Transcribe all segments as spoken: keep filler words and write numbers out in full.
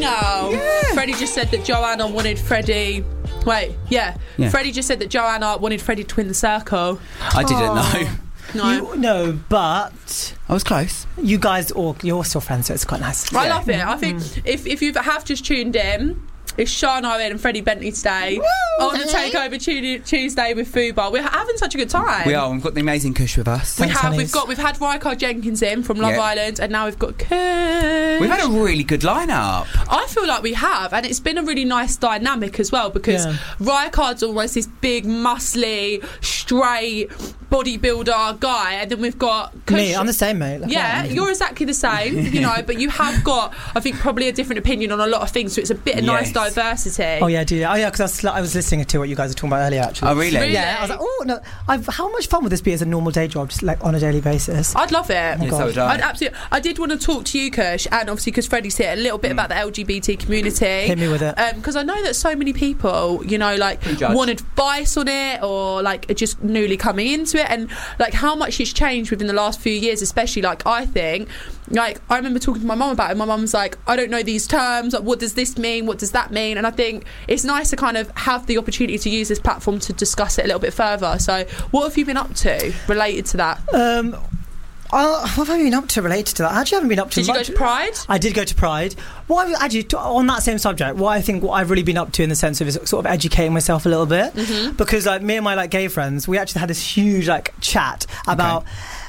now. Yeah. Freddie just said that Joanna wanted Freddie. Wait, yeah. yeah. Freddie just said that Joanna wanted Freddie to win the circle. I didn't oh. know. No. You, no, but I was close. You guys, all you're still friends, so it's quite nice. I yeah. love it. I think mm. if if you have just tuned in, it's Sean Owen and Freddie Bentley today Woo! on the Takeover Tuesday with Fubar. We're having such a good time. We are. We've got the amazing Kush with us. We Thanks, have. honeys. We've got. We've had Rycard Jenkins in from Love yep. Island, and now we've got Kush. We've had a really good lineup. I feel like we have, and it's been a really nice dynamic as well because yeah. Rycard's almost this big, muscly, straight bodybuilder guy, and then we've got Kush. Me. I'm the same, mate. Like yeah, you're exactly the same, you know, but you have got, I think, probably a different opinion on a lot of things, so it's a bit of yes. nice diversity. Oh yeah, do you? Oh yeah, because I was, I was listening to what you guys were talking about earlier. Actually. Oh really? really? Yeah. I was like, oh no, I've, how much fun would this be as a normal day job, just like on a daily basis? I'd love it. Oh, yeah, so would I. I'd absolutely. I did want to talk to you, Kush, and obviously because Freddie's here, a little bit mm. about the L G B T community. Hit me with it. Because um, I know that so many people, you know, like want advice on it, or like are just newly coming into it, and like how much it's changed within the last few years, especially like I think. Like, I remember talking to my mum about it. My mum's like, I don't know these terms. Like, what does this mean? What does that mean? And I think it's nice to kind of have the opportunity to use this platform to discuss it a little bit further. So, what have you been up to related to that? Um, uh, what have I been up to related to that? I actually haven't been up to Did you much. go to Pride? I did go to Pride. What I, actually, to, on that same subject, what I think what I've really been up to in the sense of is sort of educating myself a little bit. Mm-hmm. Because like me and my like gay friends, we actually had this huge like chat about... Okay.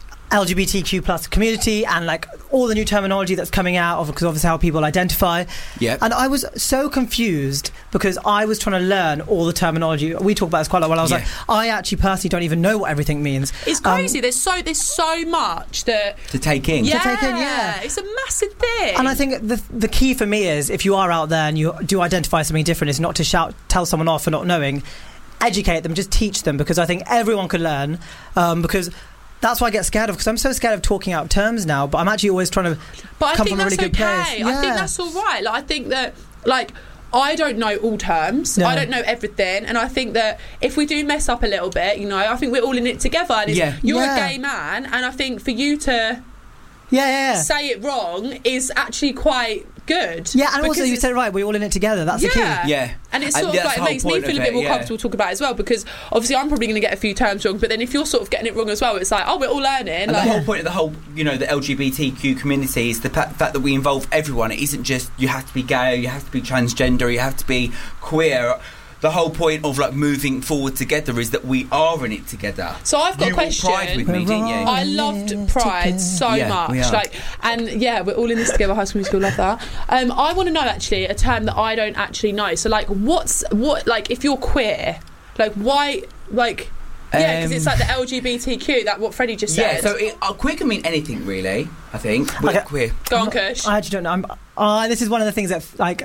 L G B T Q plus community and like all the new terminology that's coming out of because obviously how people identify. Yeah. And I was so confused because I was trying to learn all the terminology. We talk about this quite a lot. While I was yeah. like, I actually personally don't even know what everything means. It's crazy. Um, there's so there's so much that to take in. Yeah, to take in, yeah. It's a massive thing. And I think the the key for me is if you are out there and you do identify something different, is not to shout, tell someone off for not knowing. Educate them, just teach them because I think everyone could learn. Um, because that's why I get scared of, because I'm so scared of talking out terms now, but I'm actually always trying to but come I think from a really that's good okay. place. Yeah. I think that's all right. Like, I think that, like, I don't know all terms. No. I don't know everything. And I think that if we do mess up a little bit, you know, I think we're all in it together. And it's, yeah. you're yeah. a gay man, and I think for you to yeah, yeah, yeah. say it wrong is actually quite good. Yeah, and also you said it right, we're all in it together. That's yeah. the key. Yeah. And it's sort and of like, it makes me feel a bit more yeah. comfortable to talk about it as well, because obviously I'm probably going to get a few terms wrong, but then if you're sort of getting it wrong as well, it's like, oh, we're all learning. And like, the whole point of the whole, you know, the L G B T Q community is the pa- fact that we involve everyone. It isn't just you have to be gay, you have to be transgender, you have to be queer. The whole point of like moving forward together is that we are in it together. So I've got you a question. Pride with me, didn't you? I loved Pride so yeah, much, like, and yeah, we're all in this together. High School Musical, love that. Um, I want to know actually a term that I don't actually know. So like, what's what like if you're queer, like why like. Yeah, because um, it's like the L G B T Q, that what Freddie just said. Yeah, so it, uh, queer can mean anything, really, I think. We're okay. queer. Go on, Kush. I actually don't know. I'm, uh, this is one of the things that, like...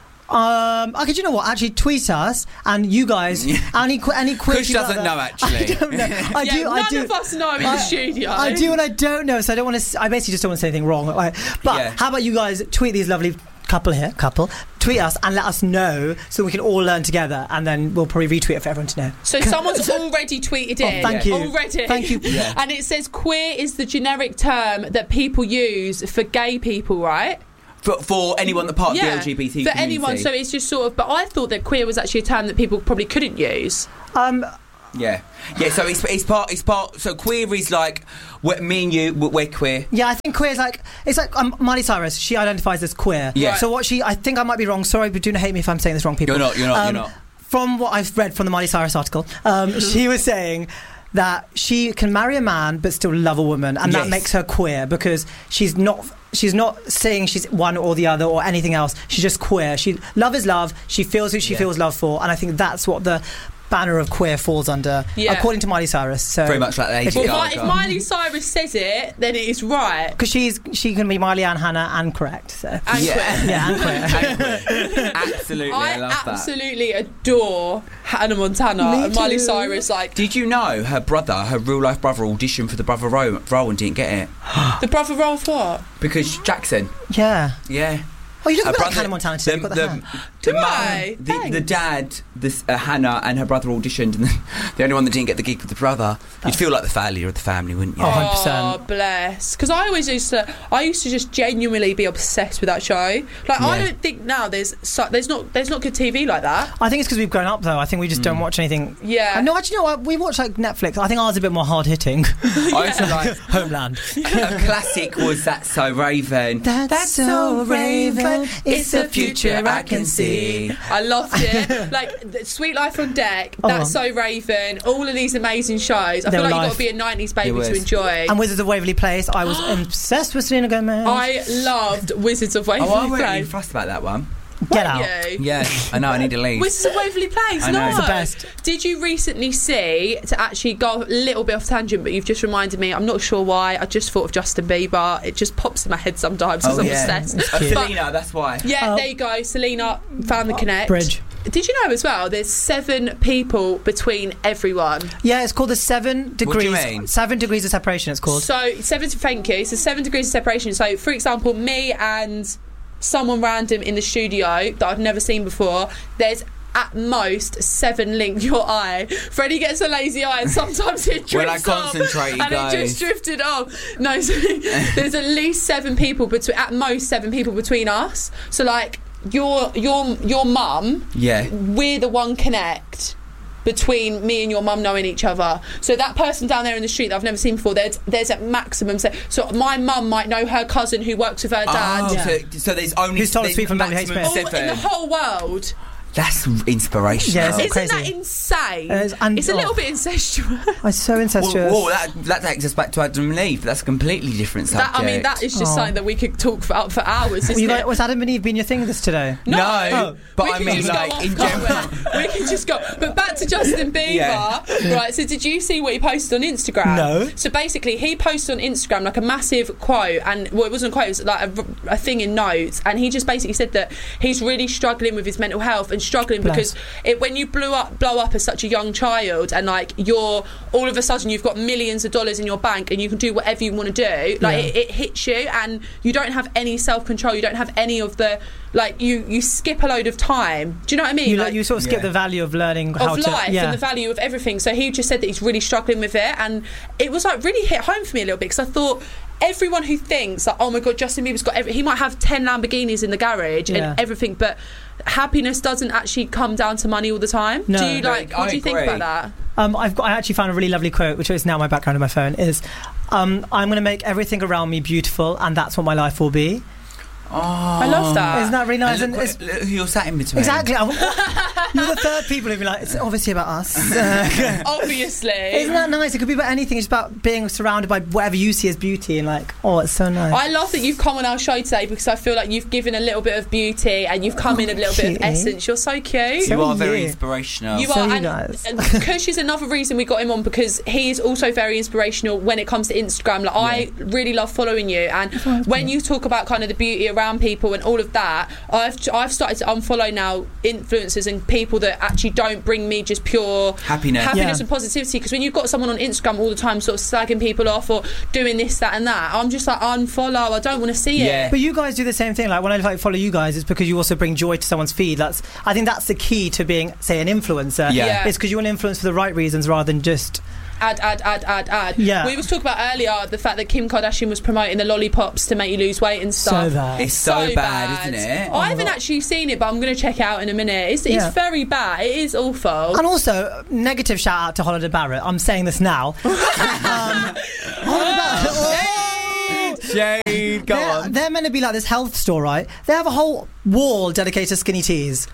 Um, okay, do you know what? Actually, tweet us, and you guys, any any queer. Kush doesn't like know, actually. I don't know. I yeah, do. None I do. of us know in I, the studio. I do, and I don't know. So I don't want to. I basically just don't want to say anything wrong. Like, but yeah. how about you guys tweet these lovely couple here, couple, tweet us and let us know so we can all learn together, and then we'll probably retweet it for everyone to know. So someone's already tweeted in. Oh, thank you. Already. Thank you. Yeah. And it says queer is the generic term that people use for gay people, right? For, for anyone that part yeah, of the L G B T for community. anyone, so it's just sort of. But I thought that queer was actually a term that people probably couldn't use. Um. Yeah, yeah. So it's it's part it's part. So queer is like we're, me and you. We're queer. Yeah, I think queer is like it's like um, Miley Cyrus. She identifies as queer. Yeah. Right. So what she, I think I might be wrong. Sorry, but do not hate me if I'm saying this wrong, people. You're not. You're not. Um, you're not. From what I've read from the Miley Cyrus article, um, she was saying that she can marry a man but still love a woman, and yes. that makes her queer because she's not. She's not saying she's one or the other or anything else. She's just queer. She love is love. She feels who she yeah. feels love for, and I think that's what the banner of queer falls under, yeah. according to Miley Cyrus. So very much like Lady Well, Gaga. if Miley Cyrus says it, then it is right. Because she's she can be Miley and Hannah and correct. So and yeah. queer. yeah, and queer. and queer. Absolutely, I, I love absolutely adore Hannah Montana Me and Miley too. Cyrus. Like, did you know her brother, her real life brother, auditioned for the brother role, role and didn't get it? the brother role of what? Because Jackson. Yeah. Yeah. Oh, you look her a bit like brother- Hannah Montana too. The, You've got the the, hair. the Do mum, I? the, the Thanks. dad, this, uh, Hannah and her brother auditioned, and the only one that didn't get the gig was the brother. You'd feel like the failure of the family, wouldn't you? Oh, one hundred percent. Oh, bless. Because I always used to, I used to just genuinely be obsessed with that show. Like, I Yeah. don't think now there's so, there's not there's not good T V like that. I think it's because we've grown up though. I think we just don't watch anything. Yeah. Uh, no, actually, no. We watch like Netflix. I think ours is a bit more hard hitting. I also like Homeland. a classic was That's So Raven. That's so Raven. It's the future I can see. I loved it. Like the Sweet Life on Deck, Oh. That's So Raven, all of these amazing shows. I They feel were like you've got life. to be a nineties It baby was. to enjoy. And Wizards of Waverly Place. I was obsessed with Selena Gomez. I loved Wizards of Waverly Oh, I wasn't really Place. fussed about that one. Get Weren't out. you? Yeah, I know, I need to leave. Wizards of Waverly Place, I know. no. It's the best. Did you recently see, to actually go a little bit off tangent, but you've just reminded me, I'm not sure why, I just thought of Justin Bieber. It just pops in my head sometimes because Oh, I'm yeah. obsessed. Uh, Cute. Selena, that's why. Yeah, Oh. there you go. Selena found the connect. Bridge. Did you know as well, there's seven people between everyone. Yeah, it's called the Seven Degrees. What do you mean? Seven Degrees of Separation. It's called. So, seven, thank you. So, seven degrees of separation. So, for example, me and someone random in the studio that I've never seen before, there's at most seven link your eye. Freddie gets a lazy eye and sometimes it drifts When I off, concentrate, it and goes. it just drifted off. No, so there's at least seven people between, at most seven people between us. So like your your your mum, Yeah. we're the one connect between me and your mum knowing each other. So that person down there in the street that I've never seen before, there's there's a maximum. So, so my mum might know her cousin who works with her dad. Oh, Yeah. so, so there's only Who's told us there's to speak from Beverly Hills maximum Smith? All in the seven. whole world. That's inspirational. Yeah, it's Isn't crazy. that insane? It is, and- it's a little oh. bit incestuous. It's so incestuous. Whoa, whoa, that, that takes us back to Adam and Eve. That's a completely different subject. That, I mean, that is just Oh. something that we could talk about for hours, isn't You it? got, was Adam and Eve being your thing this today? No, No. but We I can mean, just go like, off in topic. general. We can just go. But back to Justin Bieber. Yeah. Right, so did you see what he posted on Instagram? No. So basically, he posted on Instagram like a massive quote, and well, it wasn't a quote, it was like a, a thing in notes, and he just basically said that he's really struggling with his mental health and struggling Bless. because it, when you blew up, blow up as such a young child, and like you're all of a sudden you've got millions of dollars in your bank and you can do whatever you want to do, like Yeah. it, it hits you, and you don't have any self control. You don't have any of the like you you skip a load of time. Do you know what I mean? You, like, you sort of skip Yeah. the value of learning how of to. life yeah. and the value of everything. So he just said that he's really struggling with it, and it was like really hit home for me a little bit because I thought everyone who thinks like, oh my god, Justin Bieber's got every, he might have ten Lamborghinis in the garage Yeah. and everything, but happiness doesn't actually come down to money all the time. No. Do you like? No, What I do you think agree. about that? Um, I've got, I actually found a really lovely quote, which is now my background on my phone. Is um, I'm going to make everything around me beautiful, and that's what my life will be. Oh, I love that. Isn't that really nice? And And look, it's, what- look who you're sat in between. exactly. I'm- You're the third people who've been like, it's obviously about us. Uh, Obviously. Isn't that nice? It could be about anything. It's about being surrounded by whatever you see as beauty, and like, oh, it's so nice. I love that you've come on our show today because I feel like you've given a little bit of beauty and you've come in a little bit of Cute. essence. You're so cute. So You are are very you. inspirational. You So are, you and, guys. and Kush is another reason we got him on because he is also very inspirational when it comes to Instagram. Like I really love following you, and when you talk about kind of the beauty around people and all of that, I've I've started to unfollow now influencers and people that actually don't bring me just pure Happiness. happiness Yeah. and positivity. Because when you've got someone on Instagram all the time, sort of slagging people off or doing this, that, and that, I'm just like unfollow. I don't want to see Yeah. it. But you guys do the same thing. Like when I like follow you guys, it's because you also bring joy to someone's feed. That's I think that's the key to being, say, an influencer. Yeah. Yeah. It's because you want to influence for the right reasons rather than just. Add, add, add, add, add. Yeah. We was talking about earlier the fact that Kim Kardashian was promoting the lollipops to make you lose weight and stuff. So bad. It's so, bad, isn't it? I haven't actually seen it, but I'm going to check it out in a minute. It's, Yeah. it's very bad. It is awful. And also, negative shout out to Holiday Barrett. I'm saying this now. um, Holiday Barrett. Oh! Shade, go They're, on. they're meant to be like this health store, right? They have a whole wall dedicated to skinny teas.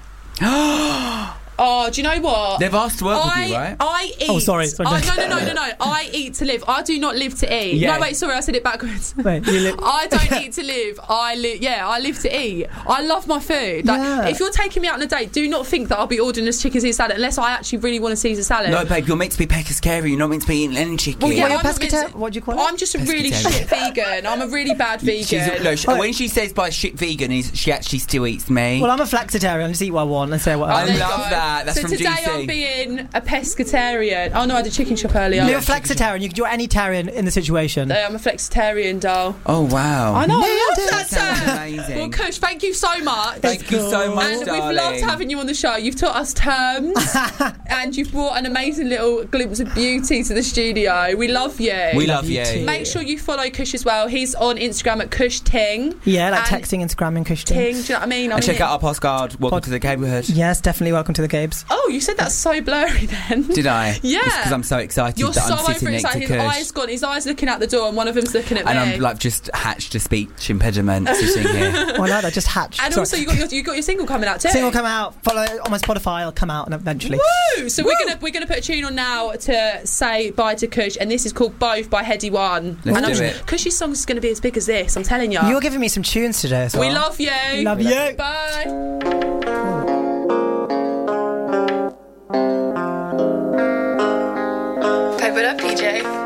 Oh, do you know what? They've asked to work I, with you, right? I eat. Oh, sorry, sorry. I, no, no, no, no, no. I eat to live. I do not live to eat. Yeah. No, wait, sorry, I said it backwards. Wait, you li- I don't eat to live. I live. Yeah, I live to eat. I love my food. Like, Yeah. if you're taking me out on a date, do not think that I'll be ordering this chicken Caesar salad unless I actually really want a Caesar salad. No, babe, you're meant to be pescatarian. You're not meant to be eating any chicken. Well, yeah, What, you're I'm not meant pescatarian? to- What do you call it? I'm just a really Pescatarian. shit vegan. I'm a really bad vegan. She's a, no, she, Oh. when she says by shit vegan, is she actually still eats me? Well, I'm a flexitarian. I just eat what I want and say what I I there you love go. that. that. That's so from today G C. I'm being a pescatarian. Oh no, I had a chicken shop earlier. You're a flexitarian. You can do any tarian in the situation. I'm a flexitarian, doll. Oh wow! I know. Nailed I it. love that Sounds term. amazing. Well, Kush, thank you so much. Thank you so much, And darling. we've loved having you on the show. You've taught us terms, and you've brought an amazing little glimpse of beauty to the studio. We love you. We love you you. too. Make sure you follow Kush as well. He's on Instagram at Kush Ting. Yeah, like And texting, Instagramming, Christian. Ting, do you know what I mean? I And mean check out our postcard. Welcome Pod- to the neighbourhood. Yes, definitely. Welcome to the Gabes. Oh, you said that's so blurry then. Did I? Yeah. It's because I'm so excited You're that so I'm sitting next overexcited. to His Kush. eyes gone. His eyes looking out the door, and one of them's looking at And me. I'm like just hatched a speech impediment sitting here. Oh, I like that. Just hatched. and Sorry. also, you got your you got your single coming out too. Single come out. Follow it on my Spotify. It'll come out and eventually. Woo! So we're gonna we're gonna put a tune on now to say bye to Kush, and this is called Both by Heady One. Let's and I'm do sure it. Kush's song is gonna be as big as this. I'm telling you. You're giving me some tunes today as well. We love you. Love you. Bye. Pipe it up, P J.